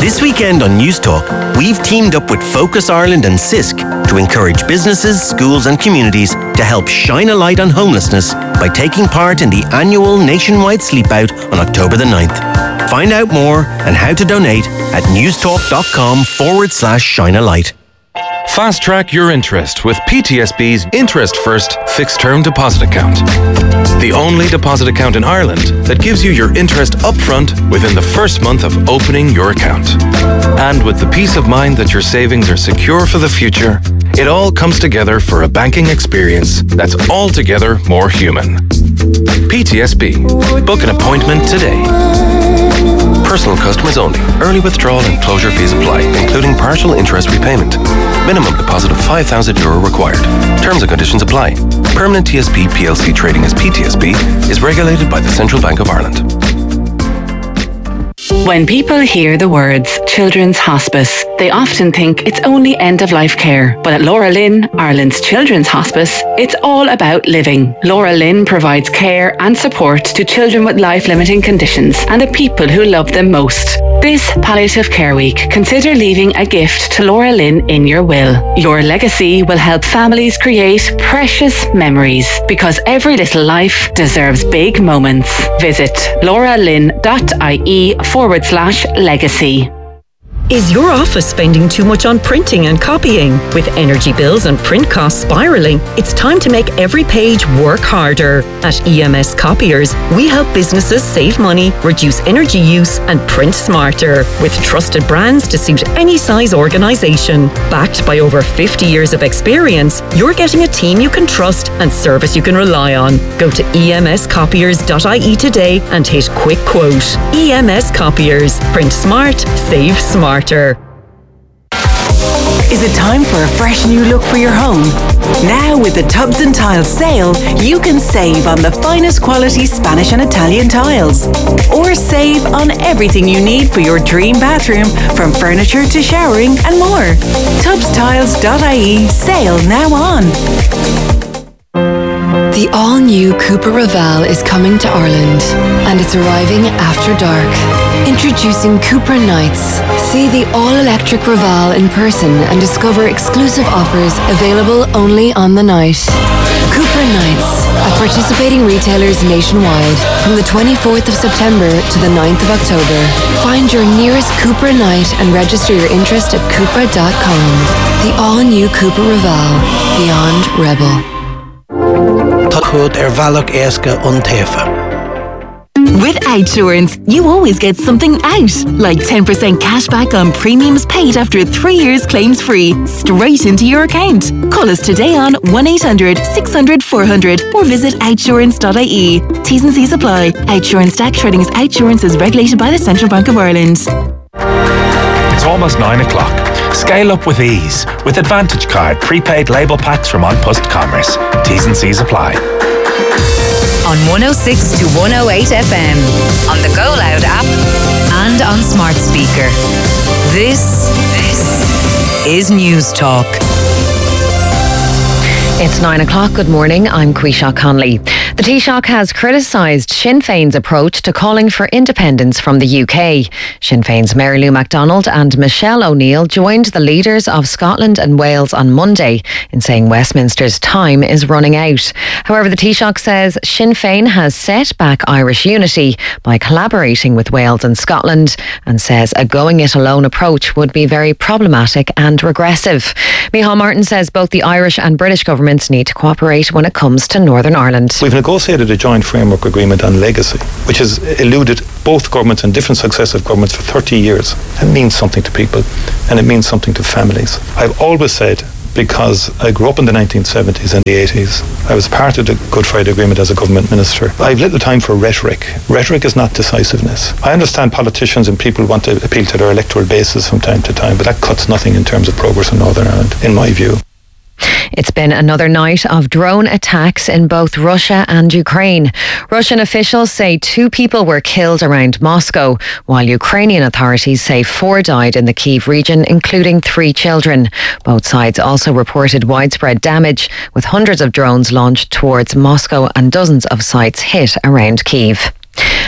This weekend on News Talk, we've teamed up with Focus Ireland and CISC to encourage businesses, schools and communities to help shine a light on homelessness by taking part in the annual nationwide sleep out on October the 9th. Find out more and how to donate at newstalk.com/shine-a-light. Fast track your interest with PTSB's Interest First Fixed Term Deposit Account. The only deposit account in Ireland that gives you your interest upfront within the first month of opening your account. And with the peace of mind that your savings are secure for the future, it all comes together for a banking experience that's altogether more human. PTSB. Book an appointment today. Personal customers only. Early withdrawal and closure fees apply, including partial interest repayment. Minimum deposit of €5,000 required. Terms and conditions apply. Permanent TSB PLC trading as PTSB is regulated by the Central Bank of Ireland. When people hear the words Children's Hospice, they often think it's only end-of-life care. But at Laura Lynn, Ireland's Children's Hospice, it's all about living. Laura Lynn provides care and support to children with life-limiting conditions and the people who love them most. This Palliative Care Week, consider leaving a gift to Laura Lynn in your will. Your legacy will help families create precious memories, because every little life deserves big moments. Visit lauralynn.ie/legacy. Is your office spending too much on printing and copying? With energy bills and print costs spiralling, it's time to make every page work harder. At EMS Copiers, we help businesses save money, reduce energy use, and print smarter, with trusted brands to suit any size organisation. Backed by over 50 years of experience, you're getting a team you can trust and service you can rely on. Go to emscopiers.ie today and hit quick quote. EMS Copiers. Print smart, save smarter. Is it time for a fresh new look for your home? Now with the Tubs and Tiles sale, you can save on the finest quality Spanish and Italian tiles. Or save on everything you need for your dream bathroom, from furniture to showering and more. Tubstiles.ie sale now on. The all-new Cupra Raval is coming to Ireland, and it's arriving after dark. Introducing Cupra Nights. See the all-electric Raval in person and discover exclusive offers available only on the night. Cupra Nights at participating retailers nationwide from the 24th of September to the 9th of October. Find your nearest Cupra Night and register your interest at Cupra.com. The all-new Cupra Raval. Beyond Rebel. With Outsurance, you always get something out, like 10% cash back on premiums paid after 3 years claims free, straight into your account. Call us today on 1-800-600-400 or visit outsurance.ie. T's and C's apply. Outsurance DAC trading as Outsurance is regulated by the Central Bank of Ireland. It's almost 9 o'clock. Scale up with ease with Advantage Card prepaid label packs from An Post Commerce. T's and C's apply. On 106 to 108 FM, on the Go Loud app and on smart speaker. This is News Talk. It's 9 o'clock. Good morning. I'm Quisha Conley. The Taoiseach has criticised Sinn Féin's approach to calling for independence from the UK. Sinn Féin's Mary Lou MacDonald and Michelle O'Neill joined the leaders of Scotland and Wales on Monday in saying Westminster's time is running out. However, the Taoiseach says Sinn Féin has set back Irish unity by collaborating with Wales and Scotland, and says a going-it-alone approach would be very problematic and regressive. Micheál Martin says both the Irish and British governments need to cooperate when it comes to Northern Ireland. We've negotiated a joint framework agreement on legacy, which has eluded both governments and different successive governments for 30 years. It means something to people, and it means something to families. I've always said, because I grew up in the 1970s and the 80s, I was part of the Good Friday Agreement as a government minister. I have little time for rhetoric. Rhetoric is not decisiveness. I understand politicians and people want to appeal to their electoral bases from time to time, but that cuts nothing in terms of progress in Northern Ireland, in my view. It's been another night of drone attacks in both Russia and Ukraine. Russian officials say 2 people were killed around Moscow, while Ukrainian authorities say 4 died in the Kyiv region, including 3 children. Both sides also reported widespread damage, with hundreds of drones launched towards Moscow and dozens of sites hit around Kyiv.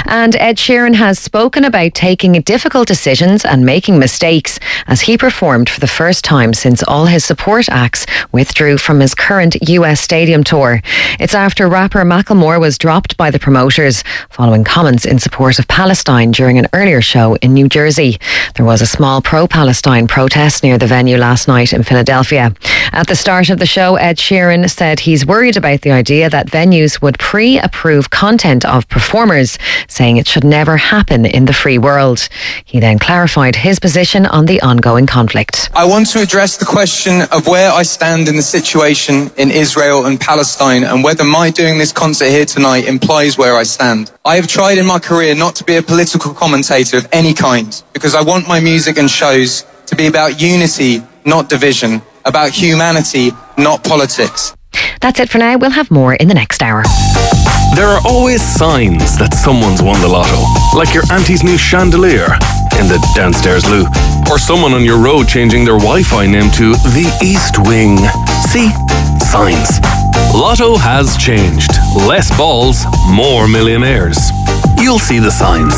And Ed Sheeran has spoken about taking difficult decisions and making mistakes as he performed for the first time since all his support acts withdrew from his current US stadium tour. It's after rapper Macklemore was dropped by the promoters following comments in support of Palestine during an earlier show in New Jersey. There was a small pro-Palestine protest near the venue last night in Philadelphia. At the start of the show, Ed Sheeran said he's worried about the idea that venues would pre-approve content of performers, saying it should never happen in the free world. He then clarified his position on the ongoing conflict. I want to address the question of where I stand in the situation in Israel and Palestine, and whether my doing this concert here tonight implies where I stand. I have tried in my career not to be a political commentator of any kind, because I want my music and shows to be about unity, not division, about humanity, not politics. That's it for now. We'll have more in the next hour. There are always signs that someone's won the lotto, like your auntie's new chandelier in the downstairs loo, or someone on your road changing their Wi-Fi name to the East Wing. See? Signs. Lotto has changed. Less balls, more millionaires. You'll see the signs.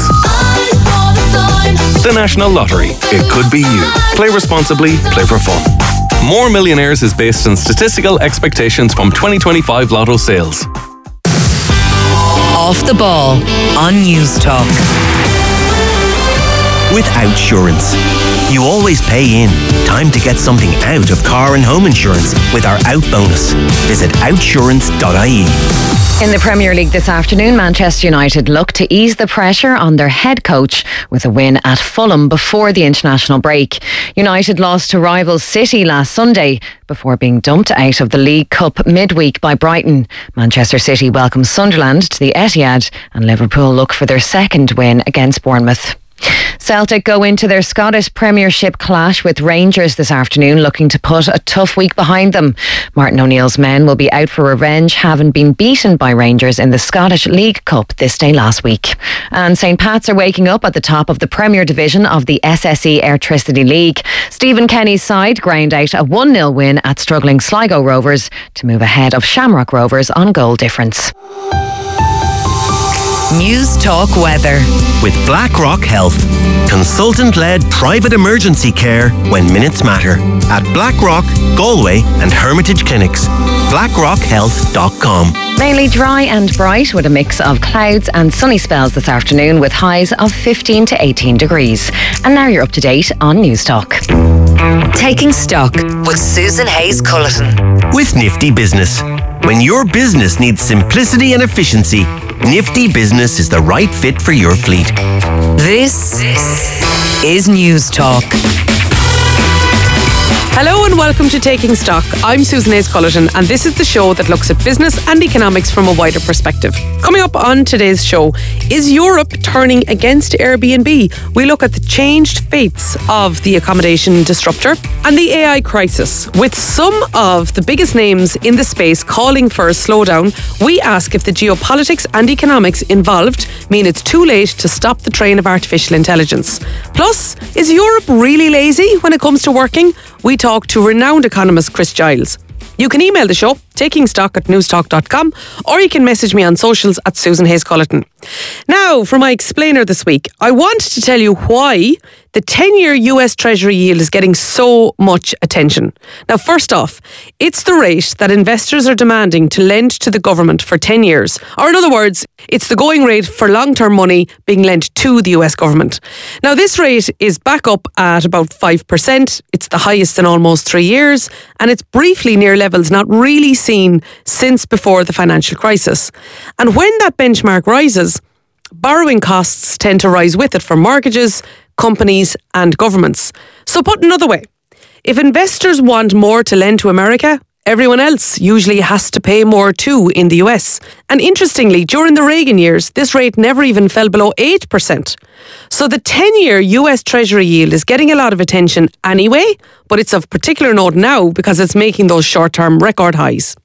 The National Lottery. It could be you. Play responsibly, play for fun. More Millionaires is based on statistical expectations from 2025 Lotto sales. Off the Ball on News Talk. With Outsurance, you always pay in. Time to get something out of car and home insurance with our Out bonus. Visit outsurance.ie. In the Premier League this afternoon, Manchester United look to ease the pressure on their head coach with a win at Fulham before the international break. United lost to rivals City last Sunday before being dumped out of the League Cup midweek by Brighton. Manchester City welcomes Sunderland to the Etihad, and Liverpool look for their second win against Bournemouth. Celtic go into their Scottish Premiership clash with Rangers this afternoon, looking to put a tough week behind them. Martin O'Neill's men will be out for revenge, having been beaten by Rangers in the Scottish League Cup this day last week. And St Pat's are waking up at the top of the Premier Division of the SSE Airtricity League. Stephen Kenny's side ground out a 1-0 win at struggling Sligo Rovers to move ahead of Shamrock Rovers on goal difference. News Talk Weather. With BlackRock Health. Consultant-led private emergency care when minutes matter. At BlackRock, Galway and Hermitage Clinics. BlackRockHealth.com. Mainly dry and bright with a mix of clouds and sunny spells this afternoon with highs of 15 to 18 degrees. And now you're up to date on News Talk. Taking Stock with Susan Hayes-Culleton. With Nifty Business. When your business needs simplicity and efficiency, Nifty Business is the right fit for your fleet. This is News Talk. Hello and welcome to Taking Stock. I'm Susan Hayes-Culleton, and this is the show that looks at business and economics from a wider perspective. Coming up on today's show, is Europe turning against Airbnb? We look at the changed fates of the accommodation disruptor and the AI crisis. With some of the biggest names in the space calling for a slowdown, we ask if the geopolitics and economics involved mean it's too late to stop the train of artificial intelligence. Plus, is Europe really lazy when it comes to working? We talk to renowned economist Chris Giles. You can email the show, takingstock@newstalk.com, or you can message me on socials at Susan Hayes-Culleton. Now, for my explainer this week, I want to tell you why the 10-year US Treasury yield is getting so much attention. Now, first off, it's the rate that investors are demanding to lend to the government for 10 years. Or in other words, it's the going rate for long-term money being lent to the US government. Now, this rate is back up at about 5%. It's the highest in almost 3 years, and it's briefly near levels not really seen since before the financial crisis. And when that benchmark rises, borrowing costs tend to rise with it for mortgages, companies and governments. So put another way, if investors want more to lend to America, everyone else usually has to pay more too in the US. And interestingly, during the Reagan years, this rate never even fell below 8%. So the 10-year US Treasury yield is getting a lot of attention anyway, but it's of particular note now because it's making those short-term record highs.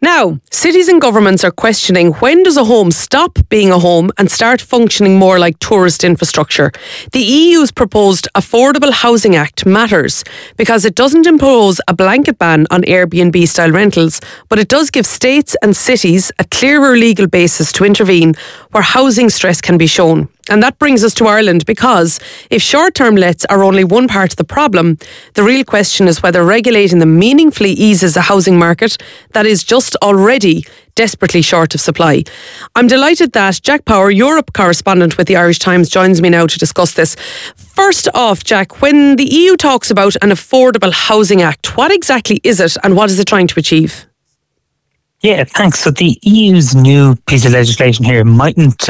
Now, cities and governments are questioning when does a home stop being a home and start functioning more like tourist infrastructure. The EU's proposed Affordable Housing Act matters because it doesn't impose a blanket ban on Airbnb-style rentals, but it does give states and cities a clearer legal basis to intervene where housing stress can be shown. And that brings us to Ireland, because if short-term lets are only one part of the problem, the real question is whether regulating them meaningfully eases a housing market that is just already desperately short of supply. I'm delighted that Jack Power, Europe correspondent with the Irish Times, joins me now to discuss this. First off, Jack, when the EU talks about an Affordable Housing Act, what exactly is it and what is it trying to achieve? Yeah, thanks. So the EU's new piece of legislation here mightn't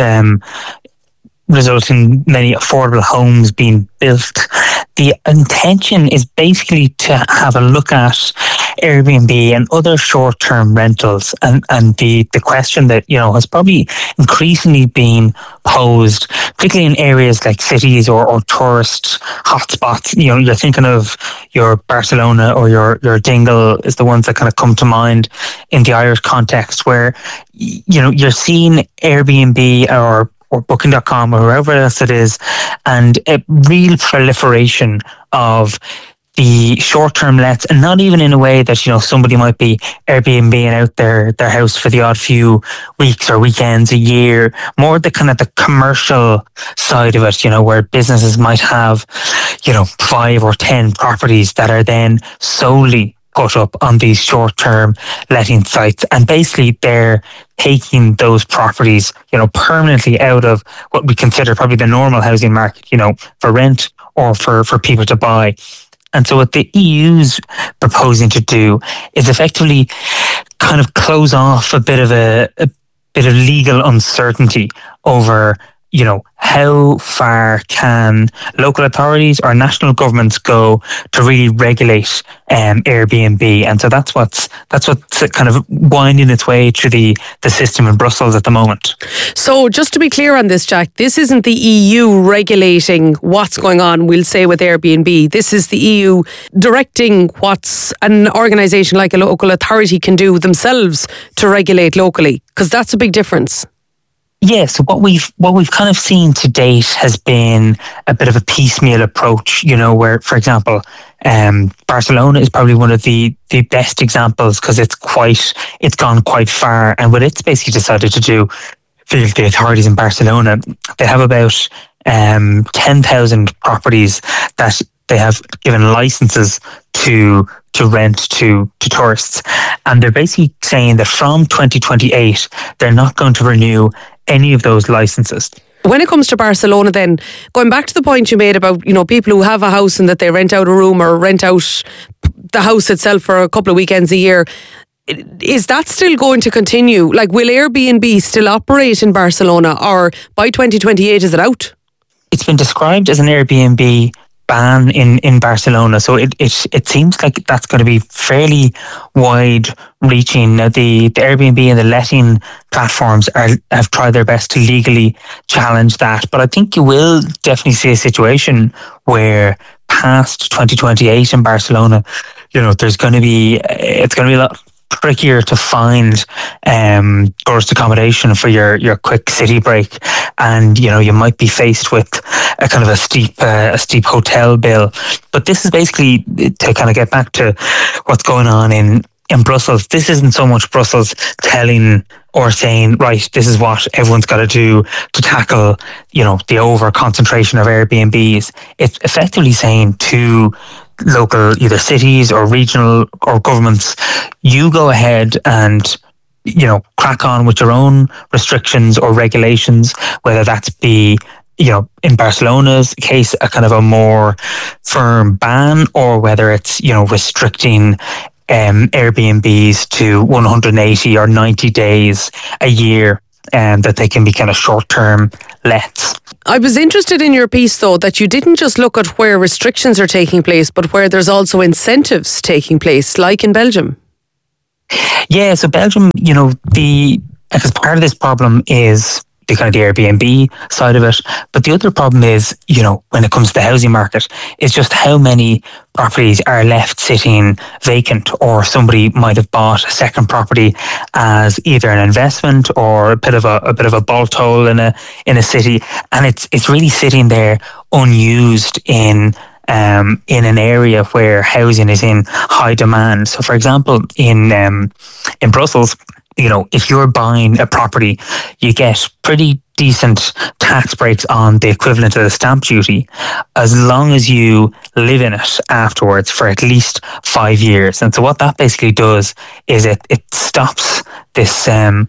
result in many affordable homes being built. The intention is basically to have a look at Airbnb and other short-term rentals, and the question that, you know, has probably increasingly been posed, particularly in areas like cities or tourist hotspots. You know, you're thinking of your Barcelona or your Dingle is the ones that kind of come to mind in the Irish context, where, you know, you're seeing Airbnb or Booking.com or whoever else it is, and a real proliferation of the short-term lets, and not even in a way that, you know, somebody might be Airbnb out their house for the odd few weeks or weekends a year, more the kind of the commercial side of it, you know, where businesses might have, you know, 5 or 10 properties that are then solely put up on these short-term letting sites, and basically they're taking those properties, you know, permanently out of what we consider probably the normal housing market, you know, for rent or for people to buy. And so what the EU's proposing to do is effectively kind of close off a bit of legal uncertainty over, you know, how far can local authorities or national governments go to really regulate Airbnb? And so that's what's kind of winding its way through the system in Brussels at the moment. So just to be clear on this, Jack, this isn't the EU regulating what's going on, we'll say, with Airbnb. This is the EU directing what an organisation like a local authority can do themselves to regulate locally, because that's a big difference. Yeah, so what we've kind of seen to date has been a bit of a piecemeal approach, you know, where, for example, Barcelona is probably one of the best examples, because it's gone quite far. And what it's basically decided to do, the authorities in Barcelona, they have about 10,000 properties that they have given licenses to rent to tourists. And they're basically saying that from 2028, they're not going to renew any of those licenses. When it comes to Barcelona then, going back to the point you made about, you know, people who have a house and that they rent out a room or rent out the house itself for a couple of weekends a year, is that still going to continue? Like, will Airbnb still operate in Barcelona, or by 2028 is it out? It's been described as an Airbnb ban in Barcelona, so it seems like that's going to be fairly wide reaching. Now the Airbnb and the letting platforms have tried their best to legally challenge that, but I think you will definitely see a situation where past 2028 in Barcelona, you know, it's going to be a lot trickier to find tourist accommodation for your quick city break, and, you know, you might be faced with a kind of a steep hotel bill. But this is basically to kind of get back to what's going on in Brussels. This isn't so much Brussels telling or saying, right, this is what everyone's got to do to tackle, you know, the over concentration of Airbnbs. It's effectively saying to local either cities or regional or governments, you go ahead and, you know, crack on with your own restrictions or regulations, whether that's be, you know, in Barcelona's case, a kind of a more firm ban, or whether it's, you know, restricting Airbnbs to 180 or 90 days a year, and that they can be kind of short-term lets. I was interested in your piece, though, that you didn't just look at where restrictions are taking place, but where there's also incentives taking place, like in Belgium. Yeah, so Belgium, you know, because part of this problem is the kind of the Airbnb side of it. But the other problem is, when it comes to the housing market, is just how many properties are left sitting vacant, or somebody might have bought a second property as either an investment or a bit of a bolt hole in a city, and it's really sitting there unused in an area where housing is in high demand. So, for example, in Brussels, if you're buying a property, you get pretty decent tax breaks on the equivalent of the stamp duty, as long as you live in it afterwards for at least 5 years. And so what that basically does is it stops this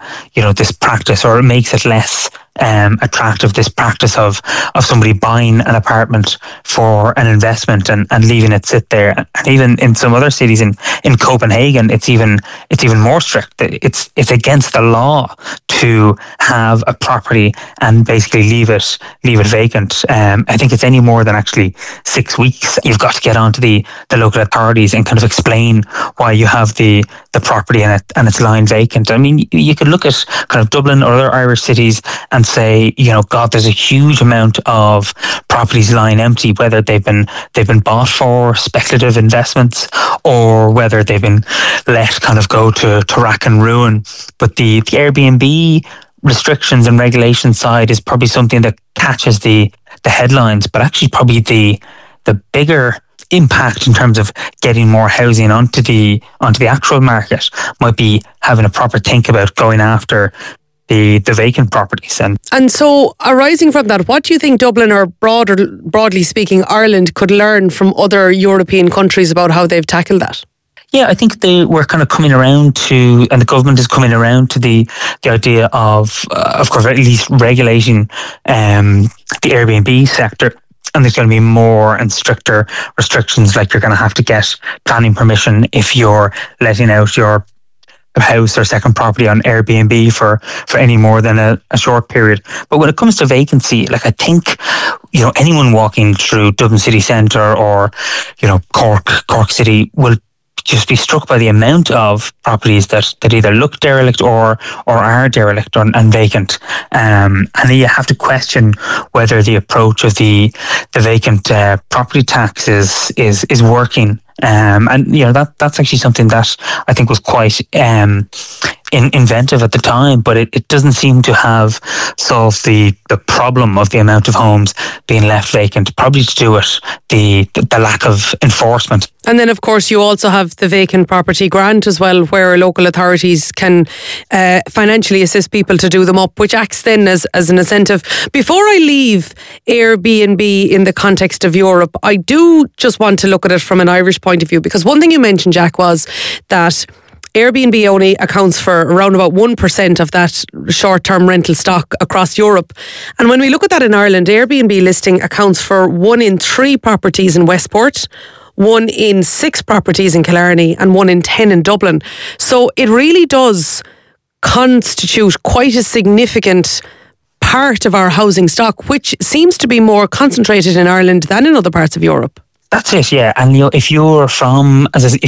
this practice, or it makes it less attractive, this practice of somebody buying an apartment for an investment and leaving it sit there. And even in some other cities, in Copenhagen, it's even more strict. It's against the law to have a property and basically leave it vacant. I think it's any more than actually 6 weeks. You've got to get onto the local authorities and kind of explain why you have the property and it's lying vacant. I mean, you could look at kind of Dublin or other Irish cities and say, God, there's a huge amount of properties lying empty, whether they've been bought for speculative investments or whether they've been let kind of go to rack and ruin. But the Airbnb restrictions and regulation side is probably something that catches the headlines, but actually probably the bigger impact in terms of getting more housing onto the actual market might be having a proper think about going after the vacant properties. And so, arising from that, what do you think Dublin, or broadly speaking Ireland, could learn from other European countries about how they've tackled that? Yeah, I think we're kind of coming around to, and the government is coming around to the idea of course, at least regulating the Airbnb sector. And there's going to be more and stricter restrictions, like you're going to have to get planning permission if you're letting out your house or second property on Airbnb for any more than a short period. But when it comes to vacancy, like I think, anyone walking through Dublin city centre or, Cork City will just be struck by the amount of properties that either look derelict or are derelict and vacant. And you have to question whether the approach of the vacant property tax is working. And that's actually something that I think was quite inventive at the time, but it doesn't seem to have solved the problem of the amount of homes being left vacant, probably to do with the lack of enforcement. And then, of course, you also have the vacant property grant as well, where local authorities can financially assist people to do them up, which acts then as an incentive. Before I leave Airbnb in the context of Europe, I do just want to look at it from an Irish point of view, because one thing you mentioned, Jack, was that Airbnb only accounts for around about 1% of that short-term rental stock across Europe. And when we look at that in Ireland, Airbnb listing accounts for 1 in 3 properties in Westport, 1 in 6 properties in Killarney, and 1 in 10 in Dublin. So it really does constitute quite a significant part of our housing stock, which seems to be more concentrated in Ireland than in other parts of Europe. That's it, yeah. And if you're from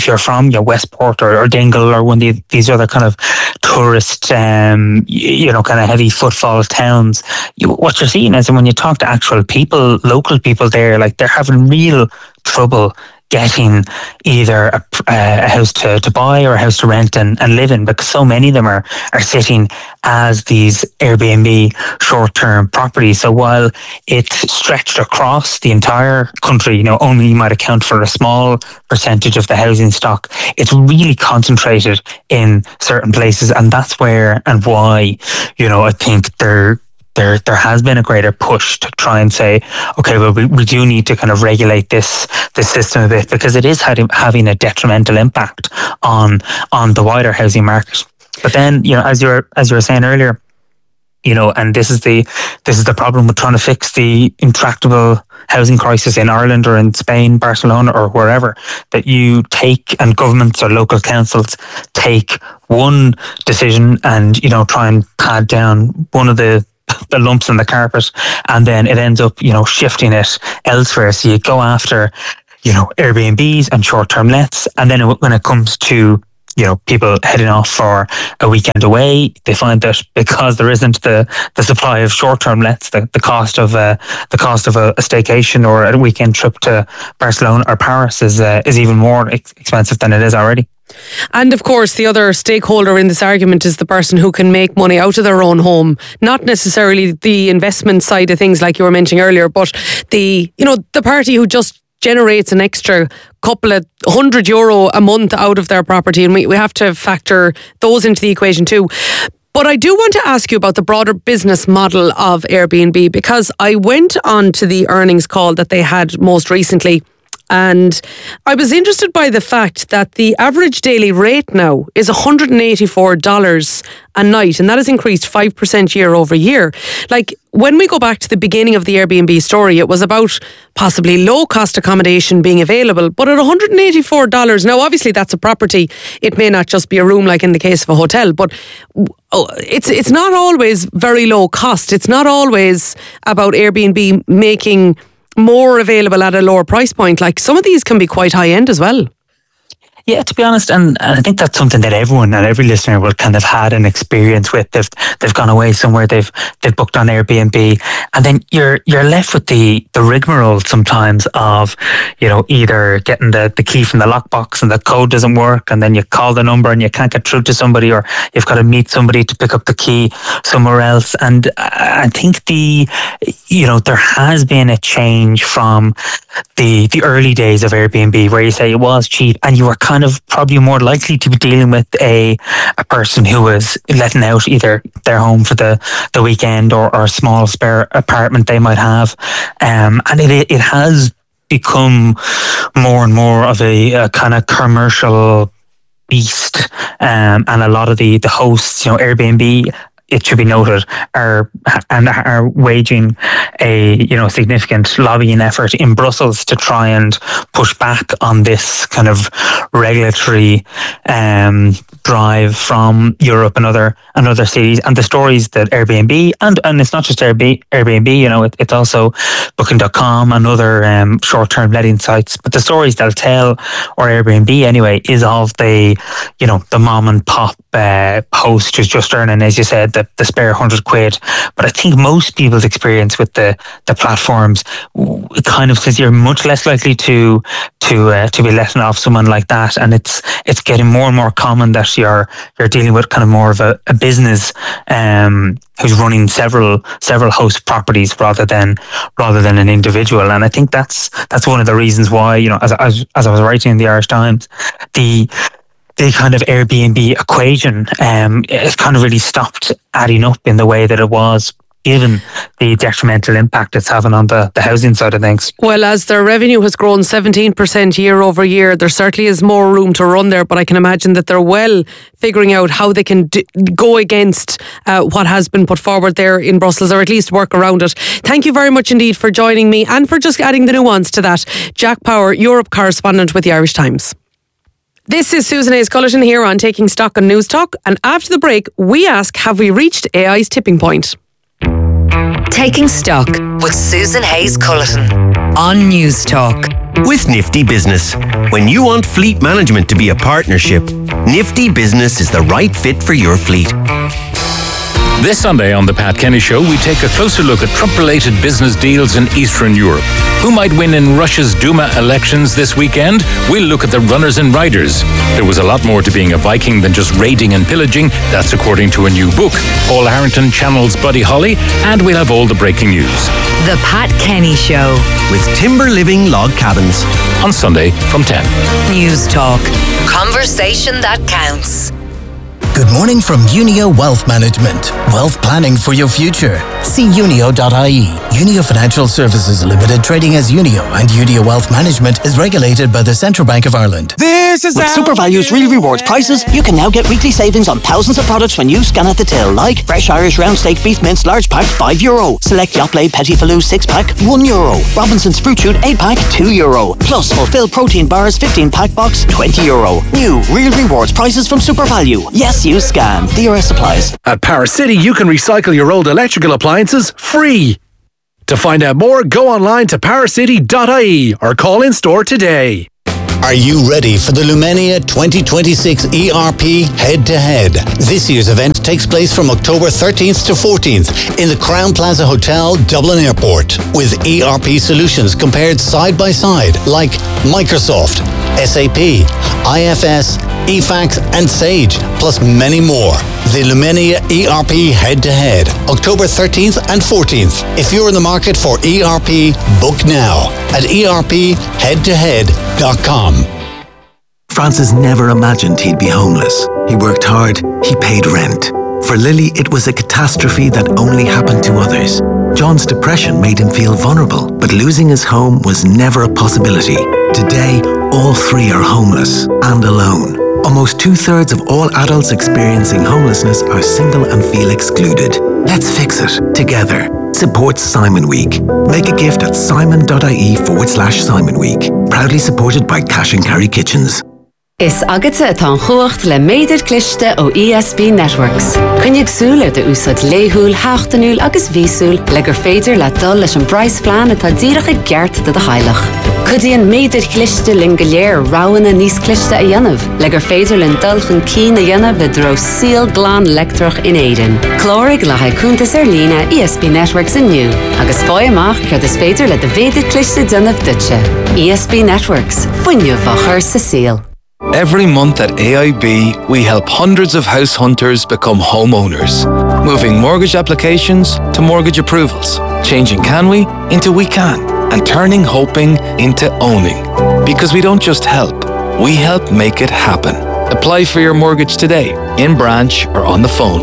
Westport or Dingle or one of these other kind of tourist, kind of heavy footfall towns, what you're seeing is when you talk to actual people, local people there, like they're having real trouble getting either a house to buy or a house to rent and live in, because so many of them are sitting as these Airbnb short-term properties. So while it's stretched across the entire country, only might account for a small percentage of the housing stock, it's really concentrated in certain places, and that's where and why, I think there has been a greater push to try and say, okay, well, we do need to kind of regulate this system a bit, because it is having a detrimental impact on the wider housing market. But then, as you were saying earlier, and this is the problem with trying to fix the intractable housing crisis in Ireland or in Spain, Barcelona or wherever, that you take, and governments or local councils take one decision and, try and pad down one of the lumps in the carpet, and then it ends up, shifting it elsewhere. So you go after, Airbnbs and short-term lets, and then when it comes to people heading off for a weekend away. They find that because there isn't the supply of short-term lets, the cost of a staycation or a weekend trip to Barcelona or Paris is even more expensive than it is already. And of course, the other stakeholder in this argument is the person who can make money out of their own home. Not necessarily the investment side of things like you were mentioning earlier, but the party who just generates an extra couple of €100 a month out of their property, and we have to factor those into the equation too. But I do want to ask you about the broader business model of Airbnb, because I went on to the earnings call that they had most recently, and I was interested by the fact that the average daily rate now is $184 a night, and that has increased 5% year over year. Like, when we go back to the beginning of the Airbnb story, it was about possibly low-cost accommodation being available, but at $184, now obviously that's a property. It may not just be a room like in the case of a hotel, but it's not always very low cost. It's not always about Airbnb making more available at a lower price point. Like, some of these can be quite high end as well. Yeah, to be honest, and I think that's something that everyone and every listener will kind of had an experience with. They've gone away somewhere, they've booked on Airbnb, and then you're left with the rigmarole sometimes of, either getting the key from the lockbox and the code doesn't work, and then you call the number and you can't get through to somebody, or you've got to meet somebody to pick up the key somewhere else. And I think there has been a change from the early days of Airbnb, where you say it was cheap and you were kind of probably more likely to be dealing with a person who was letting out either their home for the weekend or a small spare apartment they might have. And it has become more and more of a kind of commercial beast. And a lot of the hosts, Airbnb, it should be noted, are waging a significant lobbying effort in Brussels to try and push back on this kind of regulatory drive from Europe and other cities. And the stories that Airbnb and it's not just Airbnb, it's also Booking.com and other short-term letting sites. But the stories they'll tell, or Airbnb anyway, is of the mom and pop host who's just earning, as you said, the spare £100. But I think most people's experience with the platforms kind of says you're much less likely to be letting off someone like that, and it's getting more and more common that you're dealing with kind of more of a business who's running several host properties rather than an individual. And I think that's one of the reasons why, as I was writing in the Irish Times, the kind of Airbnb equation has kind of really stopped adding up in the way that it was, given the detrimental impact it's having on the housing side of things. Well, as their revenue has grown 17% year over year, there certainly is more room to run there, but I can imagine that they're well figuring out how they can go against what has been put forward there in Brussels, or at least work around it. Thank you very much indeed for joining me and for just adding the nuance to that. Jack Power, Europe correspondent with the Irish Times. This is Susan Hayes Culleton here on Taking Stock on News Talk, and after the break we ask, have we reached AI's tipping point? Taking Stock with Susan Hayes Culleton on News Talk. With Nifty Business. When you want fleet management to be a partnership, Nifty Business is the right fit for your fleet. This Sunday on The Pat Kenny Show, we take a closer look at Trump-related business deals in Eastern Europe. Who might win in Russia's Duma elections this weekend? We'll look at the runners and riders. There was a lot more to being a Viking than just raiding and pillaging. That's according to a new book. Paul Harrington channels Buddy Holly, and we'll have all the breaking news. The Pat Kenny Show. With Timber Living Log Cabins. On Sunday from 10. News Talk. Conversation that counts. Good morning from Unio Wealth Management. Wealth planning for your future. See unio.ie. Unio Financial Services Limited, trading as Unio, and Unio Wealth Management is regulated by the Central Bank of Ireland. With SuperValue's Real Rewards prices, you can now get weekly savings on thousands of products when you scan at the till, like fresh Irish round steak beef mince large pack €5. Select Yoplait Petit Filou 6-pack €1. Robinson's Fruit Shoot 8-pack €2. Plus Fulfill Protein Bars 15-pack box €20. New Real Rewards prices from SuperValu. Yes, you scan. DRS applies. At Power City, you can recycle your old electrical appliances free. To find out more, go online to powercity.ie or call in store today. Are you ready for the Lumenia 2026 ERP Head-to-Head? This year's event takes place from October 13th to 14th in the Crown Plaza Hotel, Dublin Airport, with ERP solutions compared side by side like Microsoft, SAP, IFS, eFax and Sage, plus many more. The Lumenia ERP Head-to-Head, October 13th and 14th. If you're in the market for ERP, book now at erpheadtohead.com. Francis never imagined he'd be homeless. He worked hard, he paid rent. For Lily, it was a catastrophe that only happened to others. John's depression made him feel vulnerable, but losing his home was never a possibility. Today, all three are homeless and alone. Almost 2/3 of all adults experiencing homelessness are single and feel excluded. Let's fix it together. Support Simon Week. Make a gift at simon.ie/Simon Week. Proudly supported by Cash and Carry Kitchens. Is agate atá chuacht le méidir cliste ó ESB Networks. Cynnig súla de úsad léhúil, háchtanúil agus vísúil le gur féidir le dul leis an Bryce plan atá díreach geart de heilech. Cudíon méidir cliste lin go léir ráhanna níos cliste a dhéanamh, le gur féidir lin dulchan cín a dhéanamh le dro síl glán lectrach in éidean. Clórig le haicúntas lína ESB Networks inniu, agus fáy amach cud is féidir le de féidir cliste dynamh dutse. ESB Networks, fuinneamh a chur sa síl. Every month at AIB, we help hundreds of house hunters become homeowners, moving mortgage applications to mortgage approvals, changing can we into we can, and turning hoping into owning. Because we don't just help, we help make it happen. Apply for your mortgage today, in branch or on the phone.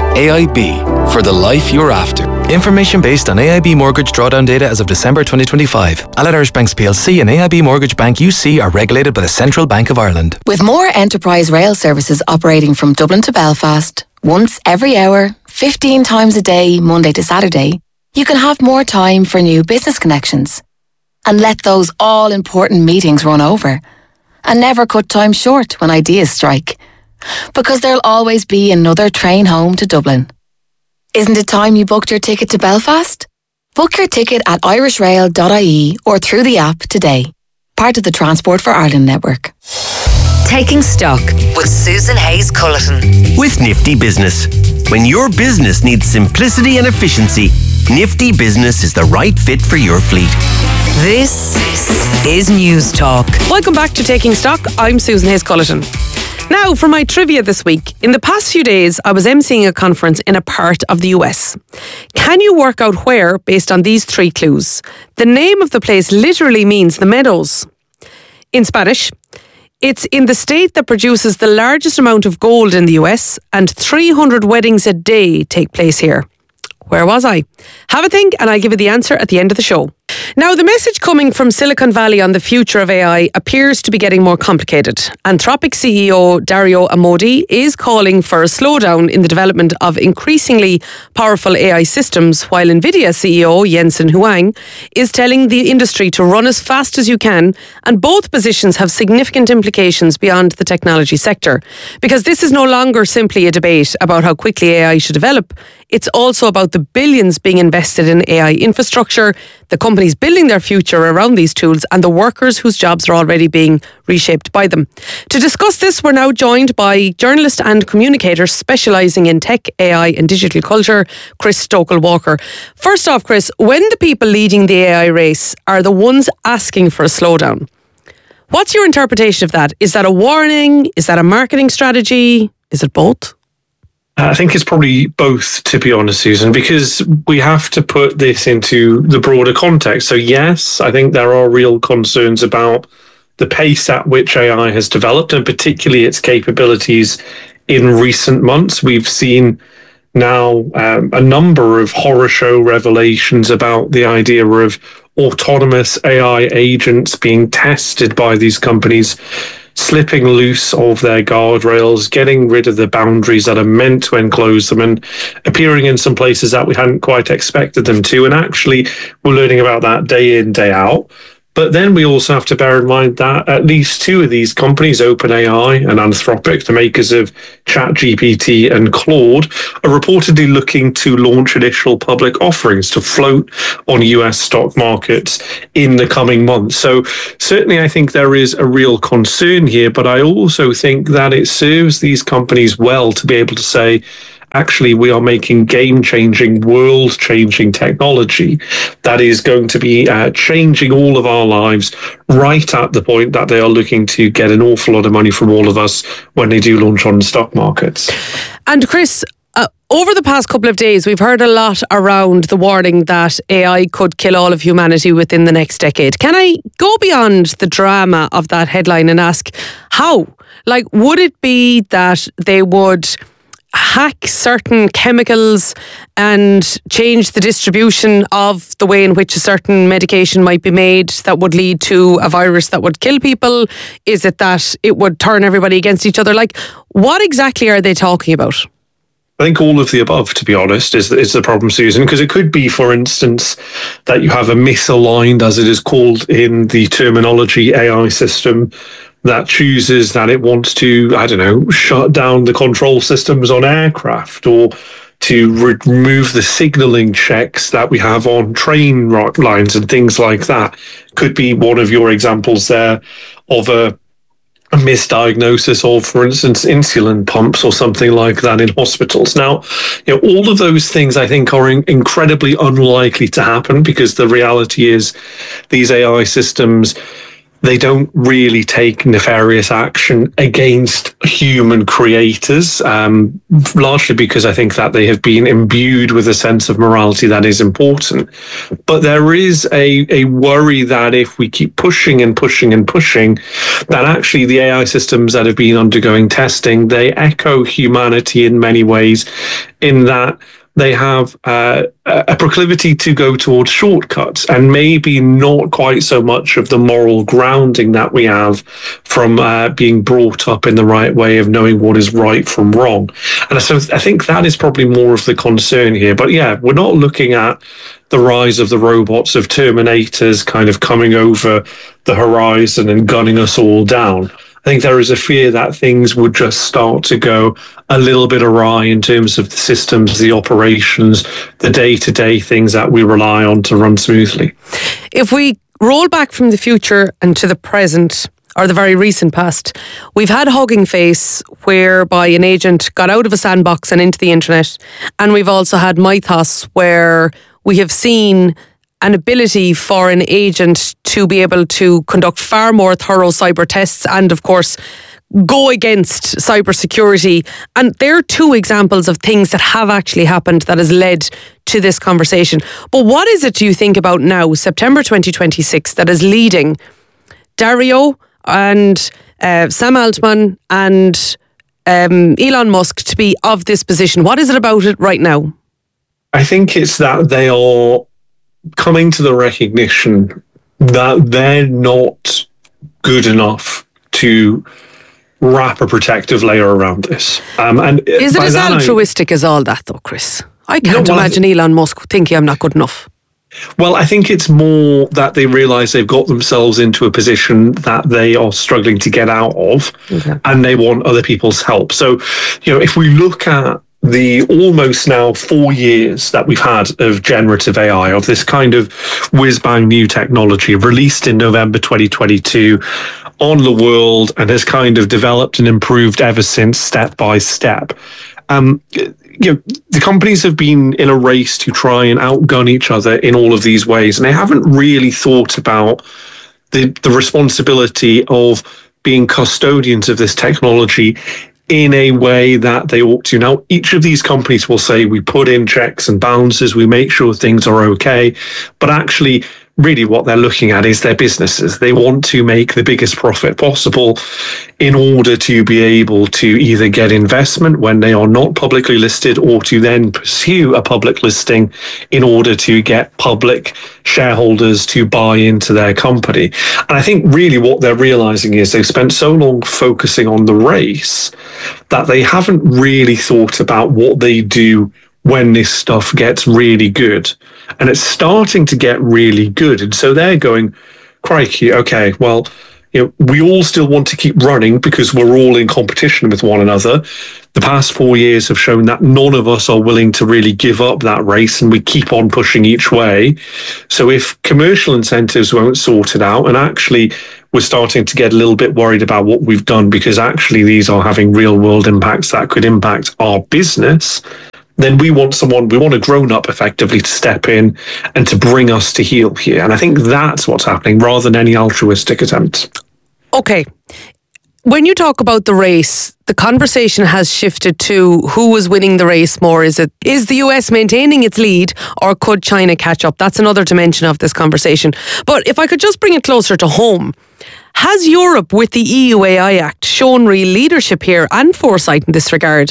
AIB, for the life you're after. Information based on AIB mortgage drawdown data as of December 2025. Allied Irish Banks plc and AIB Mortgage Bank UC are regulated by the Central Bank of Ireland. With more enterprise rail services operating from Dublin to Belfast, once every hour, 15 times a day, Monday to Saturday, you can have more time for new business connections. And let those all-important meetings run over. And never cut time short when ideas strike. Because there'll always be another train home to Dublin. Isn't it time you booked your ticket to Belfast? Book your ticket at irishrail.ie or through the app today. Part of the Transport for Ireland network. Taking Stock with Susan Hayes-Culleton. With Nifty Business. When your business needs simplicity and efficiency, Nifty Business is the right fit for your fleet. This is News Talk. Welcome back to Taking Stock. I'm Susan Hayes-Culleton. Now, for my trivia this week. In the past few days, I was emceeing a conference in a part of the US. Can you work out where based on these three clues? The name of the place literally means the meadows. In Spanish, it's in the state that produces the largest amount of gold in the US, and 300 weddings a day take place here. Where was I? Have a think and I'll give you the answer at the end of the show. Now, the message coming from Silicon Valley on the future of AI appears to be getting more complicated. Anthropic CEO Dario Amodei is calling for a slowdown in the development of increasingly powerful AI systems, while NVIDIA CEO Jensen Huang is telling the industry to run as fast as you can, and both positions have significant implications beyond the technology sector. Because this is no longer simply a debate about how quickly AI should develop, it's also about the billions being invested in AI infrastructure, the companies building their future around these tools, and the workers whose jobs are already being reshaped by them. To discuss this, we're now joined by journalist and communicator specialising in tech, AI and digital culture, Chris Stokell-Walker. First off, Chris, when the people leading the AI race are the ones asking for a slowdown, what's your interpretation of that? Is that a warning? Is that a marketing strategy? Is it both? I think it's probably both, to be honest, Susan, because we have to put this into the broader context. So yes, I think there are real concerns about the pace at which AI has developed, and particularly its capabilities in recent months. We've seen now a number of horror show revelations about the idea of autonomous AI agents being tested by these companies, slipping loose of their guardrails, getting rid of the boundaries that are meant to enclose them, and appearing in some places that we hadn't quite expected them to. And actually, we're learning about that day in, day out. But then we also have to bear in mind that at least two of these companies, OpenAI and Anthropic, the makers of ChatGPT and Claude, are reportedly looking to launch initial public offerings to float on US stock markets in the coming months. So certainly I think there is a real concern here, but I also think that it serves these companies well to be able to say, actually, we are making game-changing, world-changing technology that is going to be changing all of our lives right at the point that they are looking to get an awful lot of money from all of us when they do launch on the stock markets. And Chris, over the past couple of days, we've heard a lot around the warning that AI could kill all of humanity within the next decade. Can I go beyond the drama of that headline and ask how? Like, would it be that they would hack certain chemicals and change the distribution of the way in which a certain medication might be made that would lead to a virus that would kill people? Is it that it would turn everybody against each other? Like, what exactly are they talking about? I think all of the above, to be honest, is the problem, Susan, because it could be, for instance, that you have a misaligned, as it is called in the terminology, AI system that chooses that it wants to, I don't know, shut down the control systems on aircraft, or to remove the signalling checks that we have on train lines and things like that. Could be one of your examples there of a misdiagnosis of, for instance, insulin pumps or something like that in hospitals. Now, all of those things I think are incredibly unlikely to happen, because the reality is these AI systems, they don't really take nefarious action against human creators, largely because I think that they have been imbued with a sense of morality that is important. But there is a worry that if we keep pushing and pushing and pushing, that actually the AI systems that have been undergoing testing, they echo humanity in many ways, in that they have a proclivity to go towards shortcuts, and maybe not quite so much of the moral grounding that we have from being brought up in the right way of knowing what is right from wrong. And so I think that is probably more of the concern here. But yeah, we're not looking at the rise of the robots, of Terminators kind of coming over the horizon and gunning us all down. I think there is a fear that things would just start to go a little bit awry in terms of the systems, the operations, the day-to-day things that we rely on to run smoothly. If we roll back from the future and to the present, or the very recent past, we've had Hugging Face, whereby an agent got out of a sandbox and into the internet. And we've also had Mythos, where we have seen an ability for an agent to be able to conduct far more thorough cyber tests and, of course, go against cybersecurity. And there are two examples of things that have actually happened that has led to this conversation. But what is it, do you think, about now, September 2026, that is leading Dario and Sam Altman and Elon Musk to be of this position? What is it about it right now? I think it's that they are coming to the recognition that they're not good enough to wrap a protective layer around this. And is it as altruistic as all that, though, Chris? I can't imagine Elon Musk thinking I'm not good enough. Well, I think it's more that they realise they've got themselves into a position that they are struggling to get out of, and they want other people's help. So, if we look at the almost now 4 years that we've had of generative AI, of this kind of whiz-bang new technology released in November 2022 on the world, and has kind of developed and improved ever since, step by step. The companies have been in a race to try and outgun each other in all of these ways, and they haven't really thought about the responsibility of being custodians of this technology in a way that they ought to. Now, each of these companies will say, we put in checks and balances, we make sure things are okay, but actually, really what they're looking at is their businesses. They want to make the biggest profit possible in order to be able to either get investment when they are not publicly listed, or to then pursue a public listing in order to get public shareholders to buy into their company. And I think really what they're realizing is they've spent so long focusing on the race that they haven't really thought about what they do when this stuff gets really good. And it's starting to get really good. And so they're going, crikey, okay, well, we all still want to keep running because we're all in competition with one another. The past 4 years have shown that none of us are willing to really give up that race, and we keep on pushing each way. So if commercial incentives won't sort it out, and actually we're starting to get a little bit worried about what we've done because actually these are having real world impacts that could impact our business, then we want a grown-up effectively to step in and to bring us to heel here. And I think that's what's happening rather than any altruistic attempts. Okay. When you talk about the race, the conversation has shifted to who is winning the race more. Is the US maintaining its lead, or could China catch up? That's another dimension of this conversation. But if I could just bring it closer to home, has Europe, with the EU AI Act, shown real leadership here and foresight in this regard?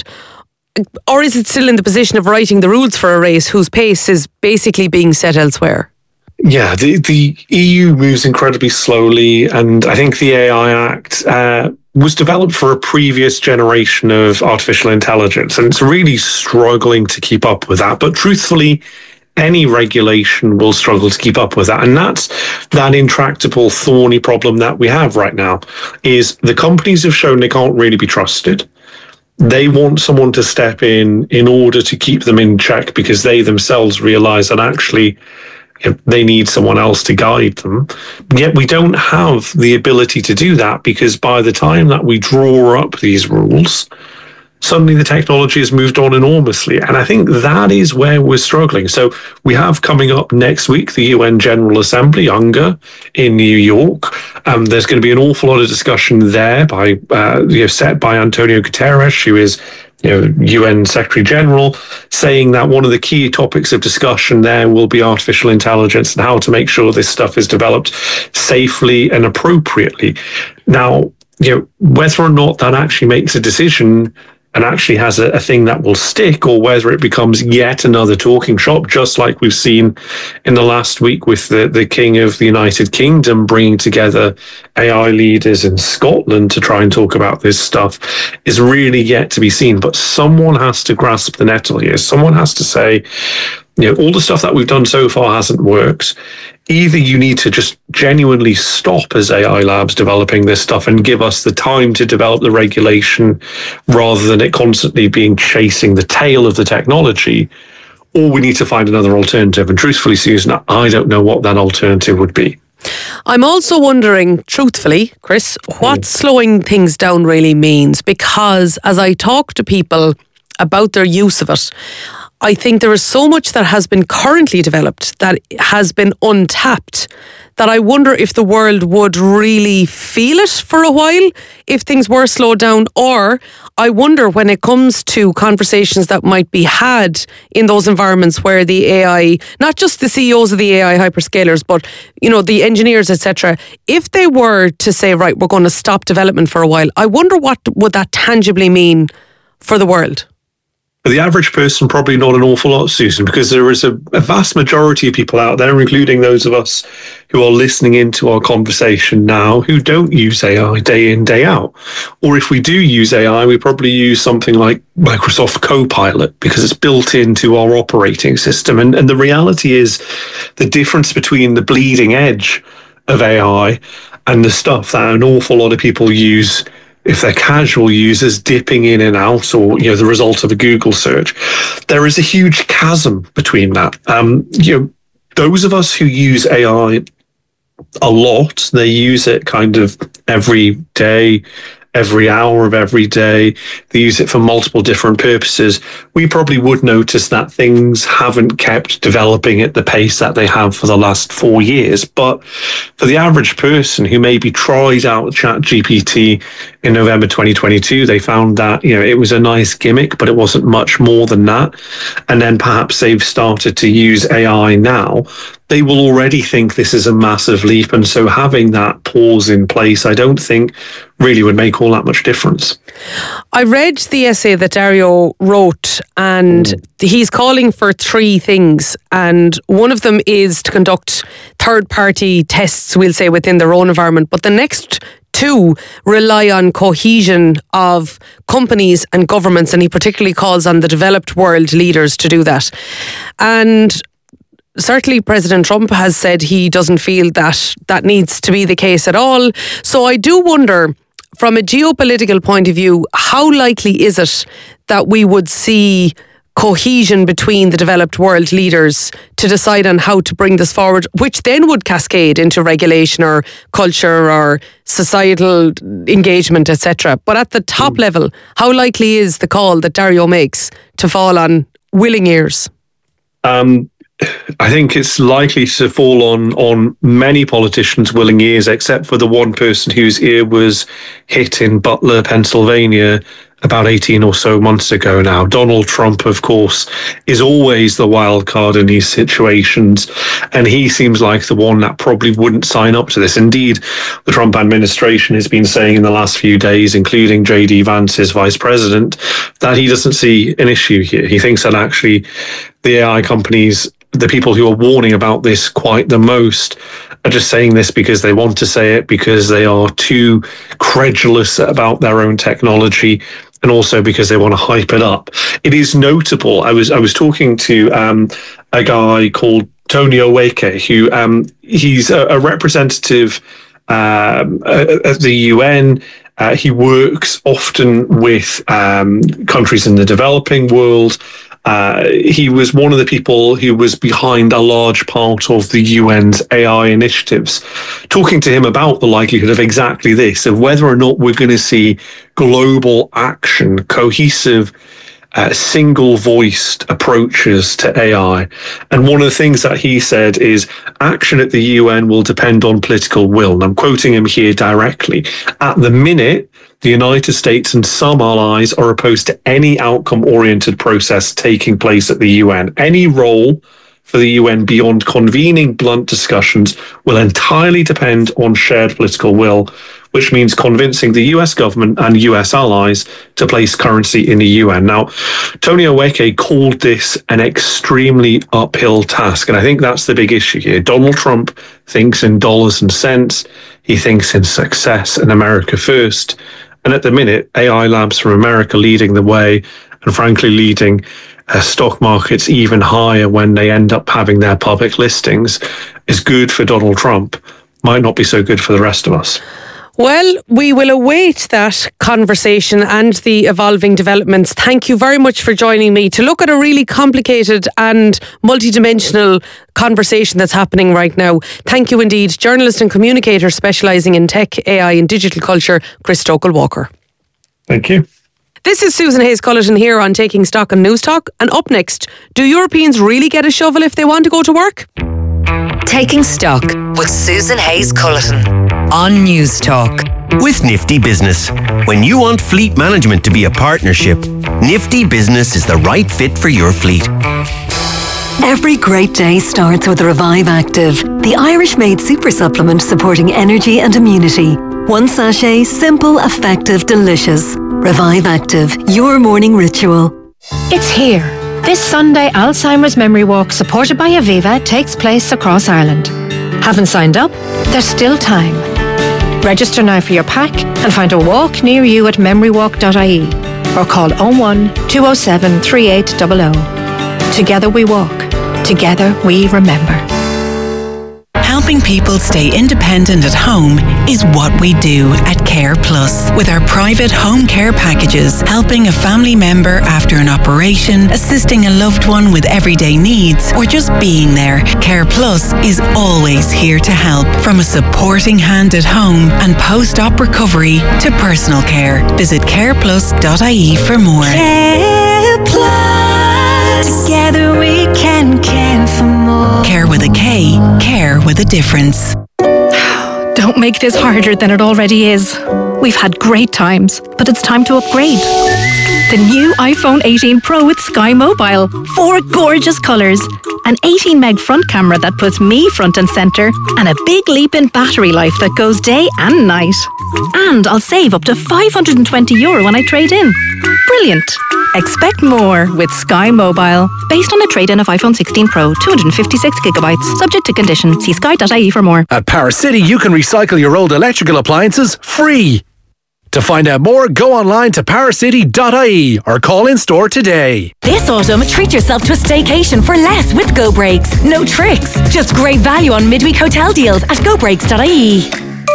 Or is it still in the position of writing the rules for a race whose pace is basically being set elsewhere? Yeah, the EU moves incredibly slowly, and I think the AI Act was developed for a previous generation of artificial intelligence, and it's really struggling to keep up with that. But truthfully, any regulation will struggle to keep up with that. And that's that intractable, thorny problem that we have right now, is the companies have shown they can't really be trusted. They want someone to step in order to keep them in check because they themselves realize that actually they need someone else to guide them. Yet we don't have the ability to do that because by the time that we draw up these rules, suddenly the technology has moved on enormously. And I think that is where we're struggling. So we have coming up next week the UN General Assembly, UNGA, in New York. There's going to be an awful lot of discussion there set by Antonio Guterres, who is UN Secretary General, saying that one of the key topics of discussion there will be artificial intelligence and how to make sure this stuff is developed safely and appropriately. Now, whether or not that actually makes a decision and actually has a thing that will stick, or whether it becomes yet another talking shop, just like we've seen in the last week with the King of the United Kingdom bringing together AI leaders in Scotland to try and talk about this stuff, is really yet to be seen. But someone has to grasp the nettle here. Someone has to say, all the stuff that we've done so far hasn't worked. Either you need to just genuinely stop as AI labs developing this stuff and give us the time to develop the regulation rather than it constantly being chasing the tail of the technology, or we need to find another alternative. And truthfully, Susan, I don't know what that alternative would be. I'm also wondering, truthfully, Chris, what slowing things down really means, because as I talk to people about their use of it, I think there is so much that has been currently developed that has been untapped that I wonder if the world would really feel it for a while if things were slowed down. Or I wonder when it comes to conversations that might be had in those environments where the AI, not just the CEOs of the AI hyperscalers, but the engineers, etc., if they were to say, right, we're going to stop development for a while, I wonder what would that tangibly mean for the world? For the average person, probably not an awful lot, Susan, because there is a vast majority of people out there, including those of us who are listening into our conversation now, who don't use AI day in, day out. Or if we do use AI, we probably use something like Microsoft Copilot because it's built into our operating system. And the reality is the difference between the bleeding edge of AI and the stuff that an awful lot of people use if they're casual users dipping in and out, or the result of a Google search, there is a huge chasm between that. Those of us who use AI a lot, they use it kind of every day, every hour of every day. They use it for multiple different purposes. We probably would notice that things haven't kept developing at the pace that they have for the last 4 years. But for the average person who maybe tried out ChatGPT in November 2022, they found that, it was a nice gimmick, but it wasn't much more than that. And then perhaps they've started to use AI now. They will already think this is a massive leap. And so having that pause in place, I don't think really would make all that much difference. I read the essay that Dario wrote, and he's calling for 3 things. And one of them is to conduct third-party tests, we'll say, within their own environment. But the next 2 rely on cohesion of companies and governments. And he particularly calls on the developed world leaders to do that. And certainly President Trump has said he doesn't feel that needs to be the case at all. So I do wonder, from a geopolitical point of view, how likely is it that we would see cohesion between the developed world leaders to decide on how to bring this forward, which then would cascade into regulation or culture or societal engagement, etc. But at the top level, how likely is the call that Dario makes to fall on willing ears? I think it's likely to fall on many politicians' willing ears, except for the one person whose ear was hit in Butler, Pennsylvania, about 18 or so months ago now. Donald Trump, of course, is always the wild card in these situations, and he seems like the one that probably wouldn't sign up to this. Indeed, the Trump administration has been saying in the last few days, including J.D. Vance, his vice president, that he doesn't see an issue here. He thinks that actually the AI companies, the people who are warning about this quite the most, are just saying this because they want to say it, because they are too credulous about their own technology, and also because they want to hype it up. It is notable. I was talking to a guy called Tony Oweke, who he's a representative at the UN. He works often with countries in the developing world. He was one of the people who was behind a large part of the UN's AI initiatives. Talking to him about the likelihood of exactly this, of whether or not we're going to see global action, cohesive, single-voiced approaches to AI. And one of the things that he said is action at the UN will depend on political will. And I'm quoting him here directly. At the minute, the United States and some allies are opposed to any outcome-oriented process taking place at the UN. Any role for the UN beyond convening blunt discussions will entirely depend on shared political will, which means convincing the US government and US allies to place currency in the UN. Now, Tony Oweke called this an extremely uphill task, and I think that's the big issue here. Donald Trump thinks in dollars and cents. He thinks in success and America first. And at the minute, AI labs from America leading the way, and frankly leading stock markets even higher when they end up having their public listings, is good for Donald Trump. Might not be so good for the rest of us. Well, we will await that conversation and the evolving developments. Thank you very much for joining me to look at a really complicated and multidimensional conversation that's happening right now. Thank you indeed. Journalist and communicator specialising in tech, AI and digital culture, Chris Stokel-Walker. Thank you. This is Susan Hayes-Culleton here on Taking Stock and News Talk. And up next, do Europeans really get a shovel if they want to go to work? Taking Stock with Susan Hayes-Culleton on News Talk. With Nifty Business. When you want fleet management to be a partnership, Nifty Business is the right fit for your fleet. Every great day starts with Revive Active, the Irish-made super supplement supporting energy and immunity. One sachet, simple, effective, delicious. Revive Active, your morning ritual. It's here. This Sunday, Alzheimer's Memory Walk, supported by Aviva, takes place across Ireland. Haven't signed up? There's still time. Register now for your pack and find a walk near you at memorywalk.ie or call 01 207 3800. Together we walk. Together we remember. Helping people stay independent at home is what we do at Care Plus. With our private home care packages, helping a family member after an operation, assisting a loved one with everyday needs, or just being there, Care Plus is always here to help. From a supporting hand at home and post-op recovery to personal care. Visit careplus.ie for more. Care Plus. Together we can care for more. Care with a K. Care with a difference. Don't make this harder than it already is. We've had great times, but it's time to upgrade. The new iPhone 18 Pro with Sky Mobile. 4 gorgeous colours. An 18 meg front camera that puts me front and centre. And a big leap in battery life that goes day and night. And I'll save up to €520 when I trade in. Brilliant. Expect more with Sky Mobile. Based on a trade-in of iPhone 16 Pro, 256GB. Subject to condition. See sky.ie for more. At Power City, you can recycle your old electrical appliances free. To find out more, go online to paracity.ie or call in store today. This autumn, treat yourself to a staycation for less with Go Breaks. No tricks, just great value on midweek hotel deals at gobreaks.ie.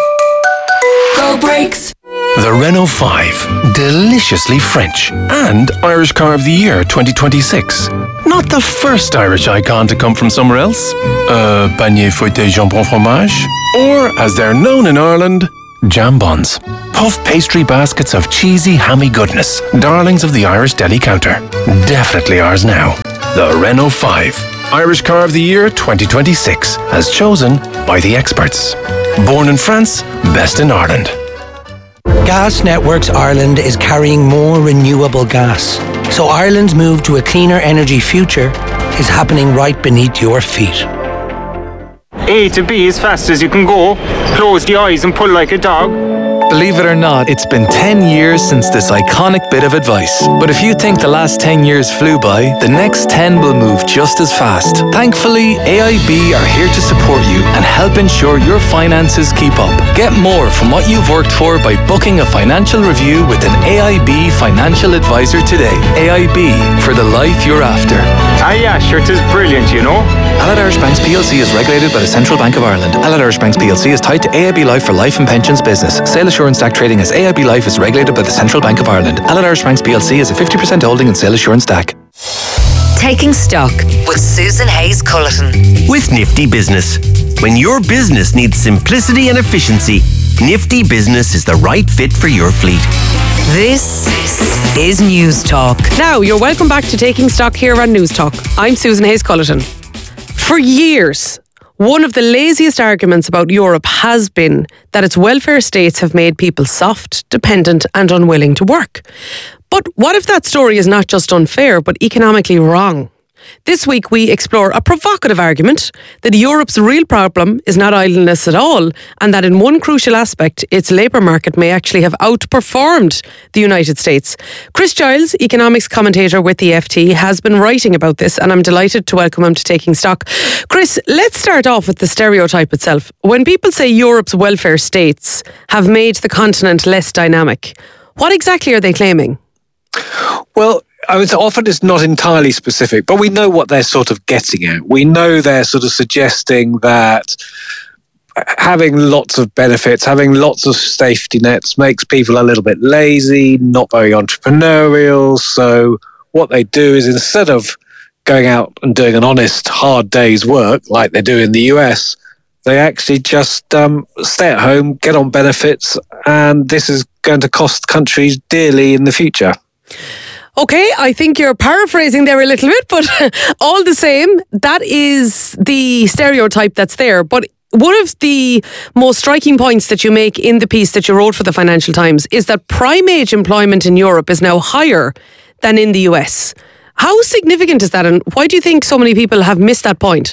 Go Breaks. The Renault 5, deliciously French, and Irish Car of the Year 2026. Not the first Irish icon to come from somewhere else. Panier fouetté jambon fromage, or as they're known in Ireland, jambons. Puff pastry baskets of cheesy, hammy goodness, darlings of the Irish deli counter. Definitely ours now. The Renault 5, Irish Car of the Year 2026, as chosen by the experts. Born in France, best in Ireland. Gas Networks Ireland is carrying more renewable gas. So Ireland's move to a cleaner energy future is happening right beneath your feet. A to B as fast as you can go. Close the eyes and pull like a dog. Believe it or not, it's been 10 years since this iconic bit of advice. But if you think the last 10 years flew by, the next 10 will move just as fast. Thankfully, AIB are here to support you and help ensure your finances keep up. Get more from what you've worked for by booking a financial review with an AIB financial advisor today. AIB, for the life you're after. Ah yeah, sure, it is brilliant, you know. Allied Irish Banks PLC is regulated by the Central Bank of Ireland. Allied Irish Banks PLC is tied to AIB Life for life and pensions business. Sale Assurance DAC trading as AIB Life is regulated by the Central Bank of Ireland. Allied Irish Banks PLC is a 50% holding in Sale Assurance DAC. Taking Stock with Susan Hayes Culleton. With Nifty Business. When your business needs simplicity and efficiency, Nifty Business is the right fit for your fleet. This is News Talk. Now, you're welcome back to Taking Stock here on News Talk. I'm Susan Hayes Culleton. For years, one of the laziest arguments about Europe has been that its welfare states have made people soft, dependent and unwilling to work. But what if that story is not just unfair, but economically wrong? This week we explore a provocative argument that Europe's real problem is not idleness at all, and that in one crucial aspect, its labour market may actually have outperformed the United States. Chris Giles, economics commentator with the FT, has been writing about this, and I'm delighted to welcome him to Taking Stock. Chris, let's start off with the stereotype itself. When people say Europe's welfare states have made the continent less dynamic, what exactly are they claiming? Well, I mean, often it's not entirely specific, but we know what they're sort of getting at. We know they're sort of suggesting that having lots of benefits, having lots of safety nets makes people a little bit lazy, not very entrepreneurial. So what they do is, instead of going out and doing an honest, hard day's work like they do in the US, they actually just stay at home, get on benefits, and this is going to cost countries dearly in the future. Okay, I think you're paraphrasing there a little bit, but all the same, that is the stereotype that's there. But one of the most striking points that you make in the piece that you wrote for the Financial Times is that prime age employment in Europe is now higher than in the US. How significant is that, and why do you think so many people have missed that point?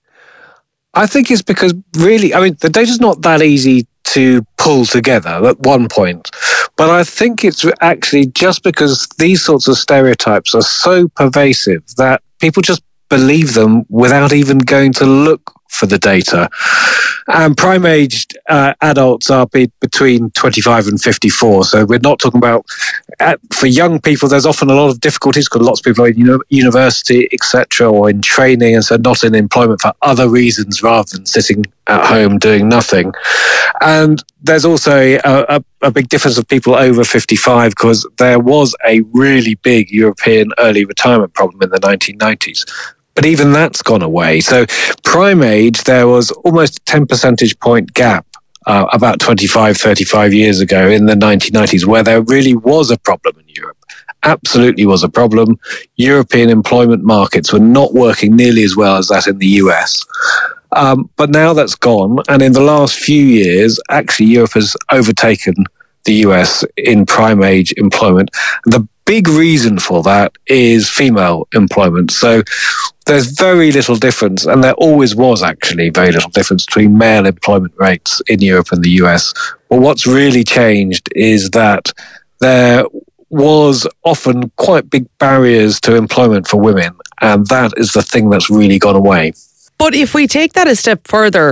I think it's because really, I mean, the data's not that easy to pull together at one point. But I think it's actually just because these sorts of stereotypes are so pervasive that people just believe them without even going to look for the data. And prime-aged adults are between 25 and 54. So we're not talking about, for young people, there's often a lot of difficulties because lots of people are in university, etc., or in training, and so not in employment for other reasons rather than sitting at home doing nothing. And there's also a big difference of people over 55 because there was a really big European early retirement problem in the 1990s. But even that's gone away. So prime age, there was almost a 10 percentage point gap about 25, 35 years ago in the 1990s where there really was a problem in Europe. Absolutely was a problem. European employment markets were not working nearly as well as that in the US. But now that's gone. And in the last few years, actually, Europe has overtaken the US in prime age employment. The big reason for that is female employment. So there's very little difference, and there always was actually very little difference between male employment rates in Europe and the US. But what's really changed is that there was often quite big barriers to employment for women, and that is the thing that's really gone away. But if we take that a step further,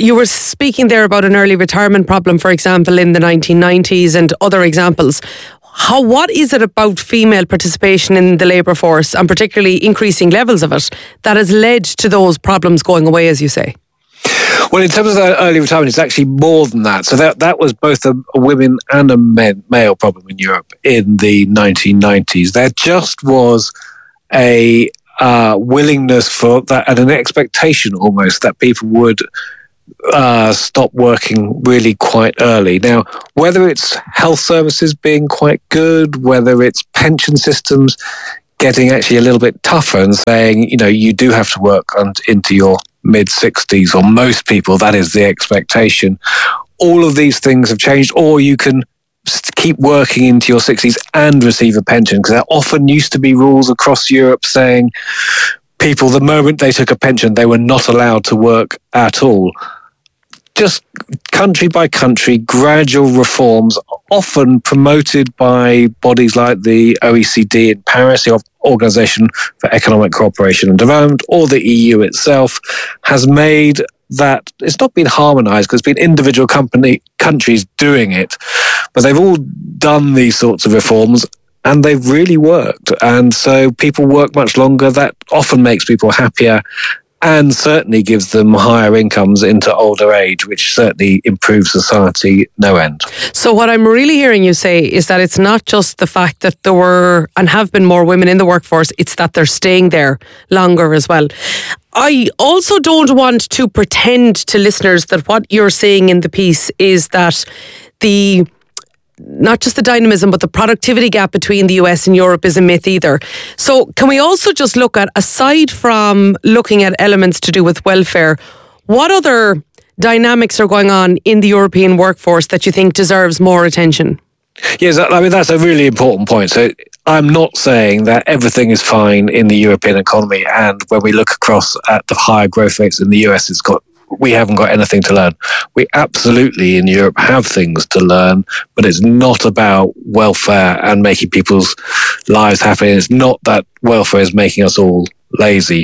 you were speaking there about an early retirement problem, for example, in the 1990s and other examples. What is it about female participation in the labour force, and particularly increasing levels of it, that has led to those problems going away, as you say? Well, in terms of the early retirement, it's actually more than that. So that was both a women and a male problem in Europe in the 1990s. There just was a willingness for that, and an expectation almost that people would stop working really quite early. Now, whether it's health services being quite good, whether it's pension systems getting actually a little bit tougher and saying, you do have to work into your mid-60s, or most people, that is the expectation. All of these things have changed, or you can keep working into your 60s and receive a pension, because there often used to be rules across Europe saying people, the moment they took a pension, they were not allowed to work at all. Just country by country, gradual reforms, often promoted by bodies like the OECD in Paris, the Organization for Economic Cooperation and Development, or the EU itself, has made that it's not been harmonized, because it's been individual countries doing it, but they've all done these sorts of reforms and they've really worked. And so people work much longer. That often makes people happier, and certainly gives them higher incomes into older age, which certainly improves society no end. So what I'm really hearing you say is that it's not just the fact that there were and have been more women in the workforce, it's that they're staying there longer as well. I also don't want to pretend to listeners that what you're saying in the piece is that not just the dynamism, but the productivity gap between the US and Europe is a myth either. So can we also just look at, aside from looking at elements to do with welfare, what other dynamics are going on in the European workforce that you think deserves more attention? Yes, that's a really important point. So I'm not saying that everything is fine in the European economy, and when we look across at the higher growth rates in the US, we haven't got anything to learn. We absolutely in Europe have things to learn, but it's not about welfare and making people's lives happy. It's not that welfare is making us all lazy.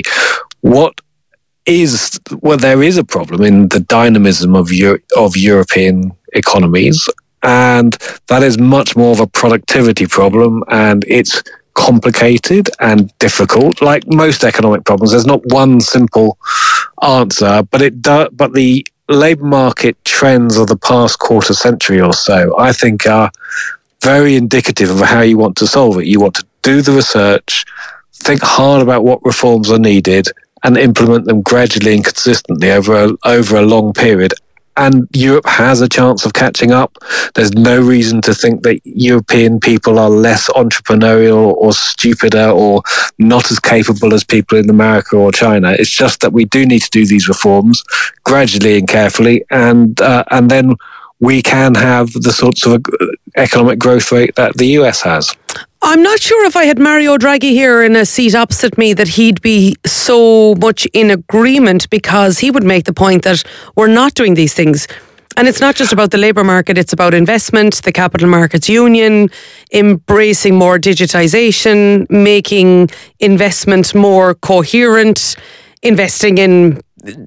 There is a problem in the dynamism of European economies, and that is much more of a productivity problem, and it's complicated and difficult. Like most economic problems, there's not one simple answer, but the labour market trends of the past quarter century or so, I think, are very indicative of how you want to solve it. You want to do the research, think hard about what reforms are needed, and implement them gradually and consistently over a long period. And Europe has a chance of catching up. There's no reason to think that European people are less entrepreneurial or stupider or not as capable as people in America or China. It's just that we do need to do these reforms gradually and carefully, and then we can have the sorts of economic growth rate that the US has. I'm not sure if I had Mario Draghi here in a seat opposite me that he'd be so much in agreement, because he would make the point that we're not doing these things. And it's not just about the labour market, it's about investment, the Capital Markets Union, embracing more digitisation, making investment more coherent, investing in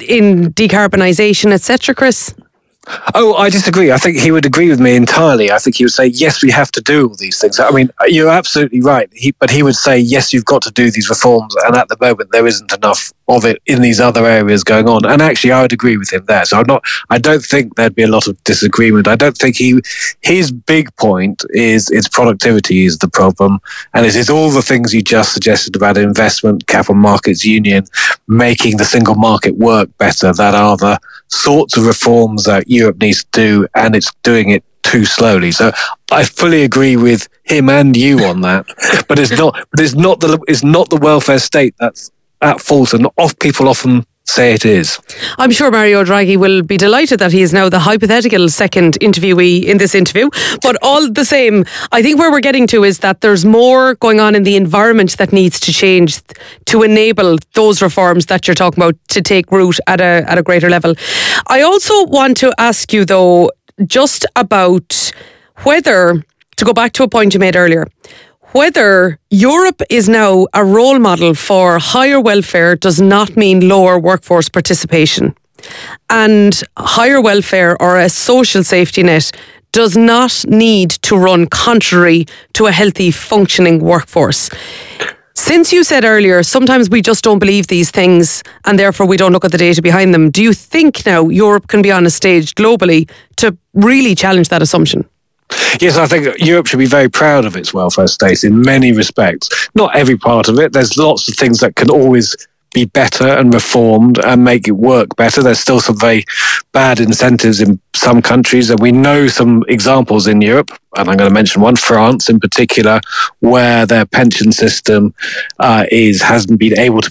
decarbonisation, etc. Chris? Oh, I disagree. I think he would agree with me entirely. I think he would say, yes, we have to do all these things. I mean, you're absolutely right. But he would say, yes, you've got to do these reforms. And at the moment, there isn't enough of it in these other areas going on. And actually, I would agree with him there. So I don't think there'd be a lot of disagreement. I don't think his big point is its productivity is the problem. And it is all the things you just suggested about investment, Capital Markets Union, making the single market work better, that are the sorts of reforms that Europe needs to do, and it's doing it too slowly. So I fully agree with him and you on that. But it's not the welfare state that's at fault, and people often say it is. I'm sure Mario Draghi will be delighted that he is now the hypothetical second interviewee in this interview. But all the same, I think where we're getting to is that there's more going on in the environment that needs to change to enable those reforms that you're talking about to take root at a greater level. I also want to ask you, though, just about whether, to go back to a point you made earlier, whether Europe is now a role model for higher welfare does not mean lower workforce participation. And higher welfare or a social safety net does not need to run contrary to a healthy, functioning workforce. Since you said earlier, sometimes we just don't believe these things and therefore we don't look at the data behind them, do you think now Europe can be on a stage globally to really challenge that assumption? Yes, I think Europe should be very proud of its welfare state in many respects. Not every part of it. There's lots of things that can always be better and reformed and make it work better. There's still some very bad incentives in some countries, and we know some examples in Europe, and I'm going to mention one, France in particular, where their pension system hasn't been able to